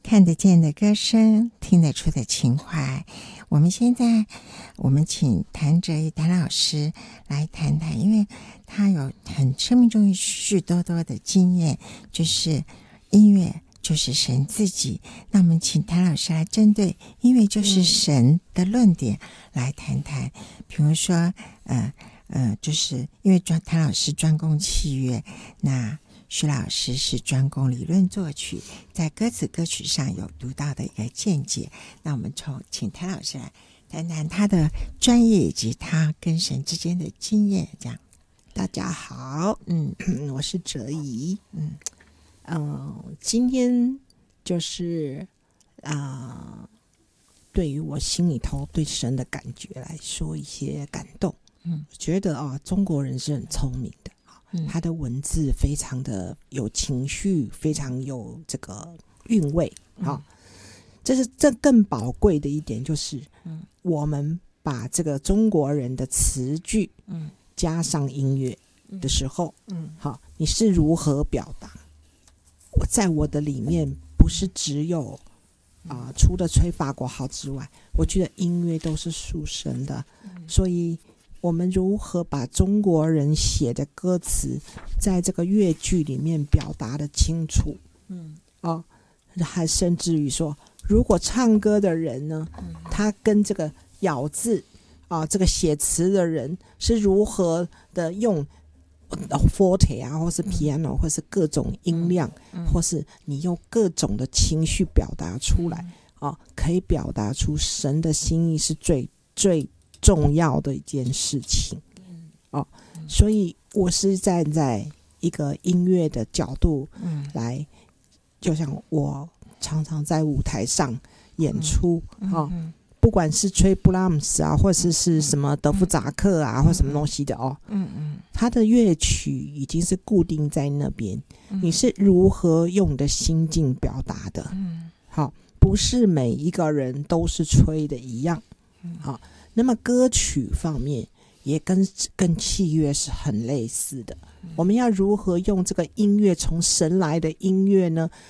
看得见的歌声，听得出的情怀。我们请谭哲宇谭老师来谈谈，因为他有生命中许多多的经验，就是音乐就是神自己。那我们请谭老师来针对音乐就是神的论点来谈谈，比如说就是因为谭老师专攻器乐，那徐老师是专攻理论作曲，在歌曲上有独到的一个见解。那我们请谭老师来谈谈他的专业以及他跟神之间的经验。这样， 大家好，我是哲仪，今天就是对于我心里头对神的感觉来说一些感动。我觉得中国人是很聪明的。他的文字非常的有情绪，非常有这个韵味。这更宝贵的一点就是，我们把这个中国人的词句，加上音乐的时候，你是如何表达？在我的里面，不是只有除了吹法国号之外，我觉得音乐都是属神的，所以。我们如何把中国人写的歌词在这个乐句里面表达的清楚？还甚至于说，如果唱歌的人呢，他跟这个咬字这个写词的人是如何的用forte 或是 piano 或是各种音量，或是你用各种的情绪表达出来，可以表达出神的心意是最最重要的一件事情。所以我是站在一个音乐的角度来，就像我常常在舞台上演出，不管是吹布拉姆斯或者是什么德弗扎克或什么东西的他的乐曲已经是固定在那边，你是如何用你的心境表达的？不是每一个人都是吹的一样。那么歌曲方面也跟器乐是很类似的。我们要如何用这个音乐，从神来的音乐呢，